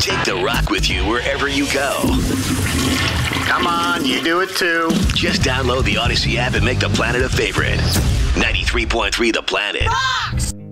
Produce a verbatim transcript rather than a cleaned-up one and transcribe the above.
Take the rock with you wherever you go. Come on, you do it too. Just download the Odyssey app and make the planet a favorite. ninety-three point three The Planet. Rocks!